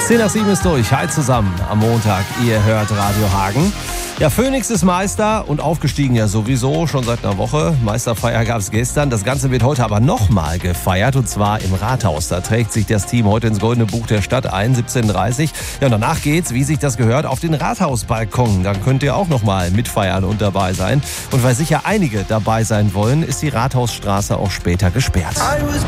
10:07 ist durch. Hi zusammen am Montag. Ihr hört Radio Hagen. Ja, Phoenix ist Meister und aufgestiegen ja sowieso schon seit einer Woche. Meisterfeier gab es gestern. Das Ganze wird heute aber nochmal gefeiert und zwar im Rathaus. Da trägt sich das Team heute ins Goldene Buch der Stadt ein, 17:30. Ja, und danach geht's, wie sich das gehört, auf den Rathausbalkon. Da könnt ihr auch nochmal mitfeiern und dabei sein. Und weil sicher einige dabei sein wollen, ist die Rathausstraße auch später gesperrt.